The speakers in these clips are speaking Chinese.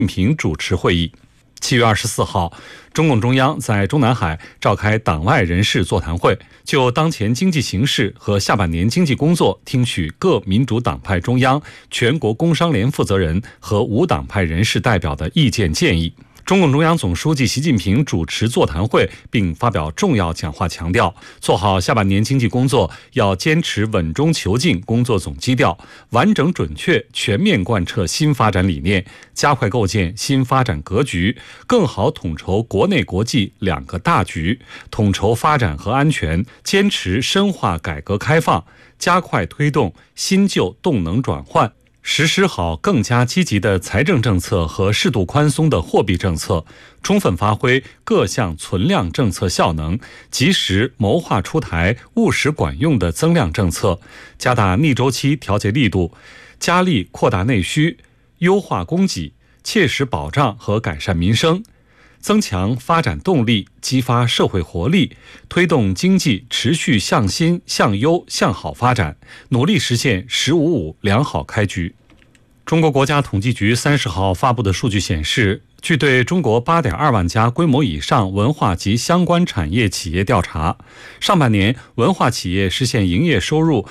近平主持会议。7月24号，中共中央在中南海召开党外人士座谈会，就当前经济形势和下半年经济工作听取各民主党派中央、全国工商联负责人和无党派人士代表的意见建议。中共中央总书记习近平主持座谈会并发表重要讲话，强调做好下半年经济工作要坚持稳中求进工作总基调，完整准确全面贯彻新发展理念，加快构建新发展格局，更好统筹国内国际两个大局，统筹发展和安全，坚持深化改革开放，加快推动新旧动能转换，实施好更加积极的财政政策和适度宽松的货币政策，充分发挥各项存量政策效能，及时谋划出台务实管用的增量政策，加大逆周期调节力度，加力扩大内需，优化供给，切实保障和改善民生，增强发展动力，激发社会活力，推动经济持续向新、向优、向好发展，努力实现“十五五”良好开局。中国国家统计局30号发布的数据显示，据对中国8.2万家规模以上文化及相关产业企业调查，上半年文化企业实现营业收入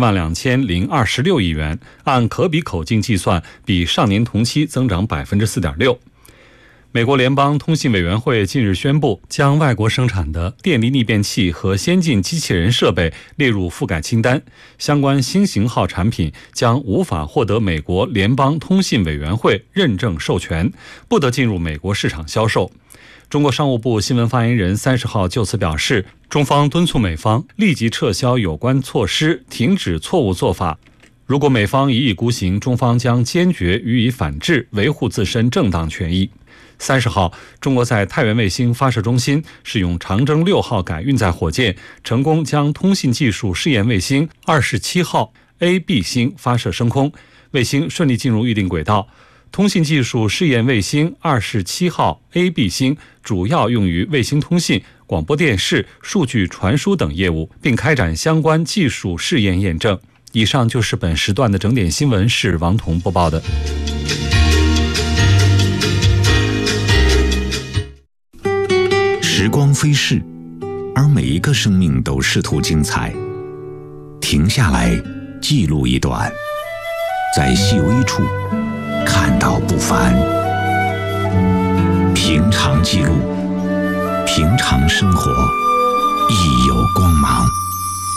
72026亿元，按可比口径计算，比上年同期增长4.6%。美国联邦通信委员会近日宣布，将外国生产的电力逆变器和先进机器人设备列入覆盖清单，相关新型号产品将无法获得美国联邦通信委员会认证授权，不得进入美国市场销售。中国商务部新闻发言人30号就此表示，中方敦促美方立即撤销有关措施，停止错误做法。如果美方一意孤行，中方将坚决予以反制，维护自身正当权益。30号，中国在太原卫星发射中心使用长征6号改运载火箭，成功将通信技术试验卫星27号 A、B 星发射升空，卫星顺利进入预定轨道。通信技术试验卫星27号 A、B 星主要用于卫星通信、广播电视、数据传输等业务，并开展相关技术试验验证。以上就是本时段的整点新闻，是王彤播报的。 时光飞逝，而每一个生命都试图精彩。停下来，记录一段，在细微处看到不凡。平常记录，平常生活亦有光芒。